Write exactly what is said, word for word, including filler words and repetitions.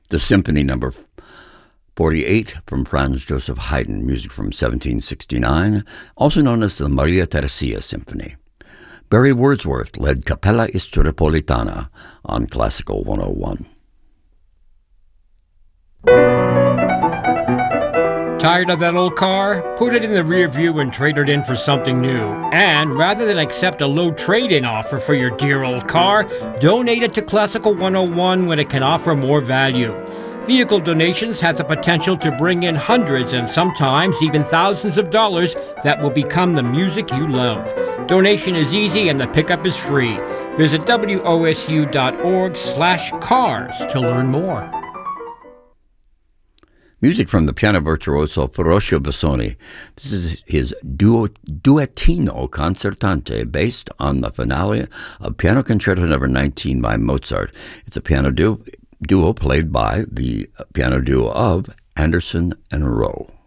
The Symphony Number forty-eight from Franz Joseph Haydn, music from seventeen sixty-nine, also known as the Maria Theresia Symphony. Barry Wordsworth led Capella Istropolitana on Classical one oh one. Tired of that old car? Put it in the rear view and trade it in for something new. And rather than accept a low trade-in offer for your dear old car, donate it to Classical one oh one when it can offer more value. Vehicle donations have the potential to bring in hundreds and sometimes even thousands of dollars that will become the music you love. Donation is easy and the pickup is free. Visit wosu.org slash cars to learn more. Music from the piano virtuoso Ferruccio Busoni. This is his duo, Duettino Concertante, based on the finale of Piano Concerto Number nineteen by Mozart. It's a piano duo, duo played by the piano duo of Anderson and Rowe.